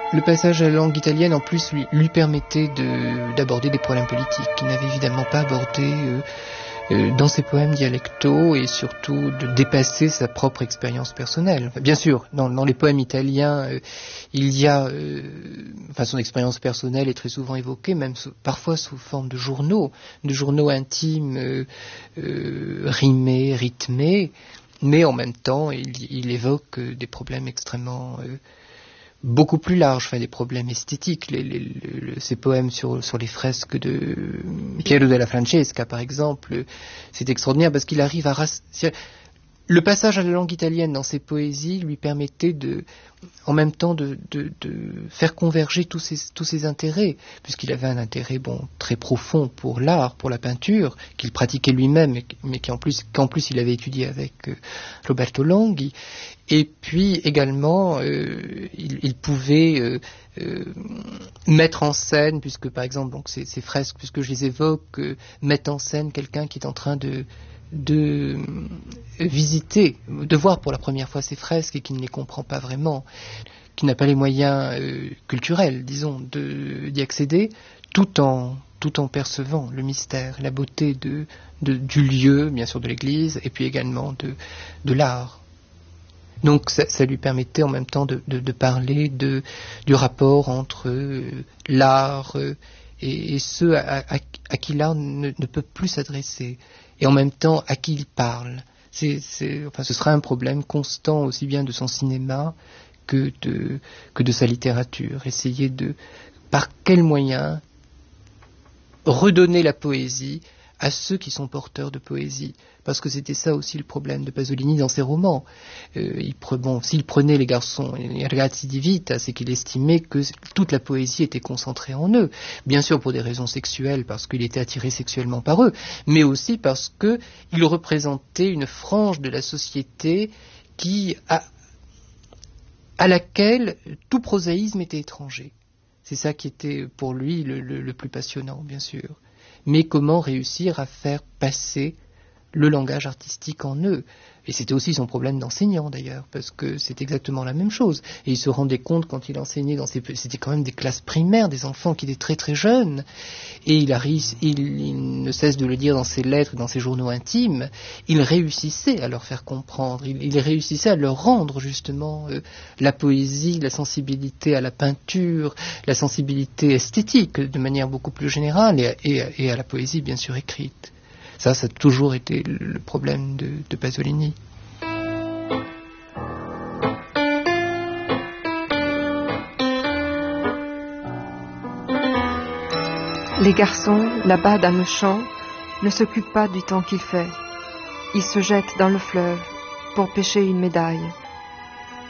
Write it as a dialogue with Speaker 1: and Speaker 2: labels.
Speaker 1: Le passage à la langue italienne, en plus, lui permettait d'aborder des problèmes politiques qu'il n'avait évidemment pas abordés dans ses poèmes dialectaux, et surtout de dépasser sa propre expérience personnelle. Enfin, bien sûr, dans les poèmes italiens, il y a... son expérience personnelle est très souvent évoquée, même parfois sous forme de journaux intimes, rimés, rythmés, mais en même temps, il évoque des problèmes extrêmement... beaucoup plus large, des problèmes esthétiques. Ces poèmes sur les fresques de Piero della Francesca, par exemple, c'est extraordinaire parce qu'il arrive à... Le passage à la langue italienne dans ses poésies lui permettait en même temps de faire converger tous ses intérêts, puisqu'il avait un intérêt très profond pour l'art, pour la peinture, qu'il pratiquait lui-même, mais qu'en plus il avait étudié avec Roberto Longhi. Et puis également, il pouvait mettre en scène, puisque par exemple ces fresques, puisque je les évoque, mettent en scène quelqu'un qui est en train de visiter, de voir pour la première fois ces fresques et qui ne les comprend pas vraiment, qui n'a pas les moyens culturels, disons, d'y accéder, tout en percevant le mystère, la beauté du lieu, bien sûr de l'église, et puis également de l'art. Donc ça lui permettait en même temps de parler du rapport entre l'art et ceux à qui l'art ne peut plus s'adresser, et en même temps à qui il parle. Ce sera un problème constant aussi bien de son cinéma que de sa littérature. Essayer par quels moyens redonner la poésie à ceux qui sont porteurs de poésie. Parce que c'était ça aussi le problème de Pasolini dans ses romans. S'il prenait les garçons, les ragazzi di vita, c'est qu'il estimait que toute la poésie était concentrée en eux. Bien sûr pour des raisons sexuelles, parce qu'il était attiré sexuellement par eux, mais aussi parce qu'il représentait une frange de la société à laquelle tout prosaïsme était étranger. C'est ça qui était pour lui le plus passionnant, bien sûr. Mais comment réussir à faire passer le langage artistique en eux. Et c'était aussi son problème d'enseignant d'ailleurs, parce que c'est exactement la même chose. Et il se rendait compte quand il enseignait c'était quand même des classes primaires, des enfants qui étaient très très jeunes. Et il ne cesse de le dire dans ses lettres, dans ses journaux intimes, il réussissait à leur faire comprendre, il réussissait à leur rendre justement la poésie, la sensibilité à la peinture, la sensibilité esthétique de manière beaucoup plus générale, et à la poésie bien sûr écrite. Ça a toujours été le problème de Pasolini.
Speaker 2: Les garçons, là-bas dans le champ, ne s'occupent pas du temps qu'il fait. Ils se jettent dans le fleuve pour pêcher une médaille.